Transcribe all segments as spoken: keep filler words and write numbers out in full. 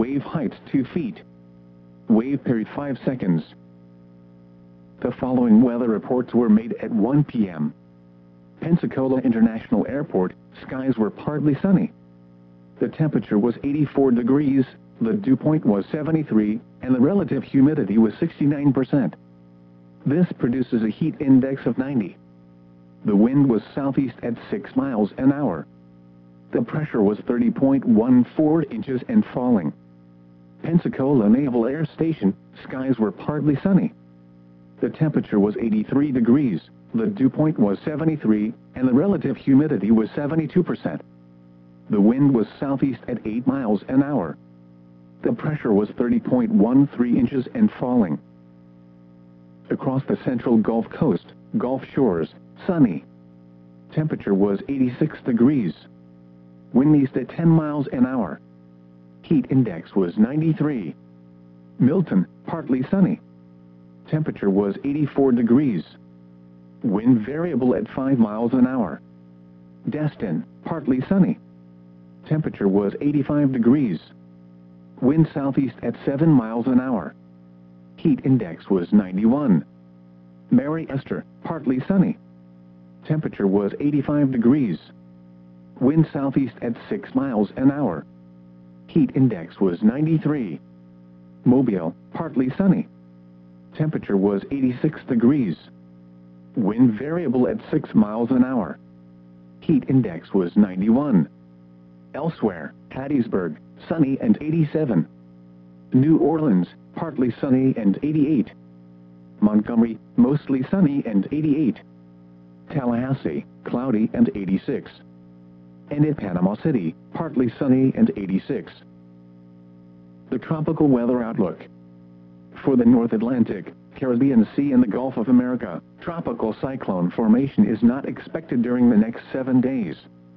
Wave height two feet. Wave period five seconds. The following weather reports were made at one p m Pensacola International Airport, skies were partly sunny. The temperature was eighty-four degrees, the dew point was seventy-three, and the relative humidity was sixty-nine percent. This produces a heat index of ninety. The wind was southeast at six miles an hour. The pressure was thirty point one four inches and falling. Pensacola Naval Air Station, skies were partly sunny. The temperature was eighty-three degrees, the dew point was seventy-three, and the relative humidity was seventy-two percent. The wind was southeast at eight miles an hour. The pressure was thirty point one three inches and falling. Across the central Gulf Coast, Gulf Shores, sunny. Temperature was eighty-six degrees. Wind east at ten miles an hour. Heat index was ninety-three. Milton, partly sunny. Temperature was eighty-four degrees. Wind variable at five miles an hour. Destin, partly sunny. Temperature was eighty-five degrees. Wind southeast at seven miles an hour. Heat index was ninety-one. Mary Esther, partly sunny. Temperature was eighty-five degrees. Wind southeast at six miles an hour. Heat index was ninety-three. Mobile, partly sunny. Temperature was eighty-six degrees. Wind variable at six miles an hour. Heat index was ninety-one. Elsewhere, Hattiesburg, sunny and eighty-seven. New Orleans, partly sunny and eighty-eight. Montgomery, mostly sunny and eighty-eight. Tallahassee, cloudy and eighty-six. And in Panama City, partly sunny and eighty-six. The tropical weather outlook. For the North Atlantic, Caribbean Sea and the Gulf of America, tropical cyclone formation is not expected during the next seven days.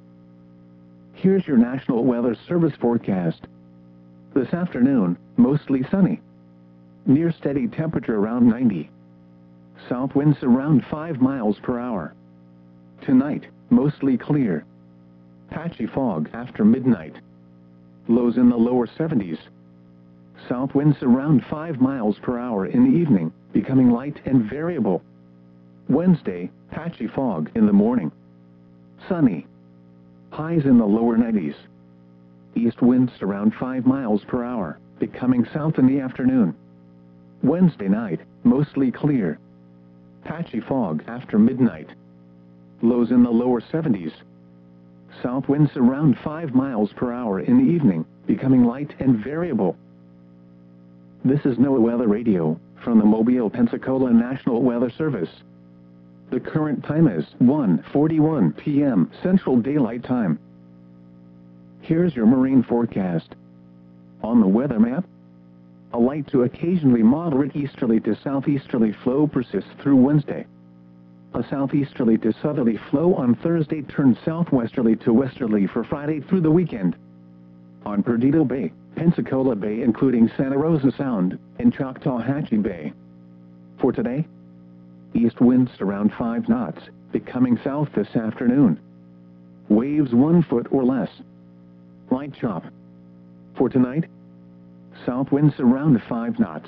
Here's your National Weather Service forecast. This afternoon, mostly sunny. Near steady temperature around ninety. South winds around five miles per hour. Tonight, mostly clear. Patchy fog after midnight. Lows in the lower seventies. South winds around five miles per hour in the evening, becoming light and variable. Wednesday, patchy fog in the morning. Sunny. Highs in the lower nineties. East winds around five miles per hour, becoming south in the afternoon. Wednesday night, mostly clear. Patchy fog after midnight. Lows in the lower seventies. South winds around five miles per hour in the evening, becoming light and variable. This is NOAA Weather Radio, from the Mobile, Pensacola National Weather Service. The current time is one forty-one p m Central Daylight Time. Here's your marine forecast. On the weather map, a light to occasionally moderate easterly to southeasterly flow persists through Wednesday. A southeasterly to southerly flow on Thursday turns southwesterly to westerly for Friday through the weekend. On Perdido Bay, Pensacola Bay including Santa Rosa Sound, and Choctawhatchee Bay. For today, east winds around five knots, becoming south this afternoon. Waves one foot or less. Light chop. For tonight, south winds around five knots.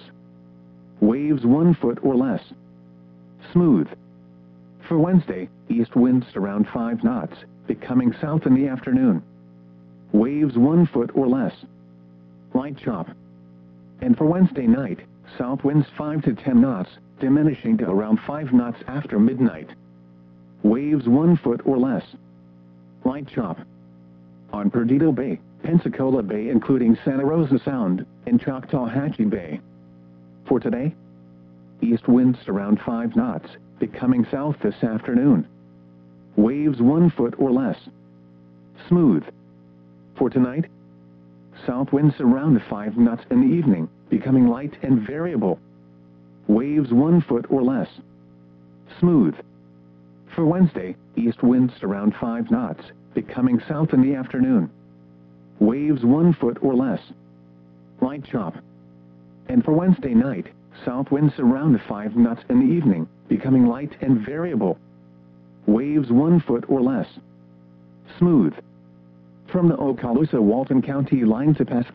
Waves one foot or less. Smooth. For Wednesday, east winds around five knots, becoming south in the afternoon. Waves one foot or less. Light chop. And for Wednesday night, south winds five to ten knots, diminishing to around five knots after midnight. Waves one foot or less. Light chop. On Perdido Bay, Pensacola Bay including Santa Rosa Sound, and Choctawhatchee Bay. For today, east winds around five knots, becoming south this afternoon. Waves one foot or less. Smooth. For tonight, south winds around five knots in the evening, becoming light and variable. Waves one foot or less. Smooth. For Wednesday, east winds around five knots, becoming south in the afternoon. Waves one foot or less. Light chop. And for Wednesday night, south winds around five knots in the evening, becoming light and variable. Waves one foot or less. Smooth. From the Okaloosa-Walton County line to Pasco